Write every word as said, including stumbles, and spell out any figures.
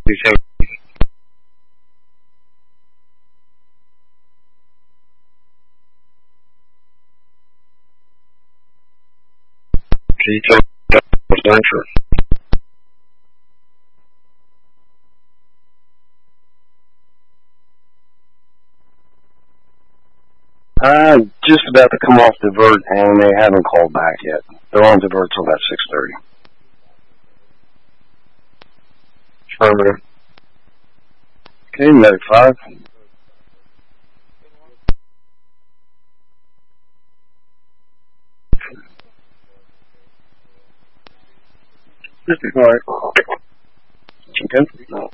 Can you tell me what's done for? Uh, just about to come off divert, and they haven't called back yet. They're on divert till about six thirty. Affirmative. Okay, medic five. fifty-five. Okay.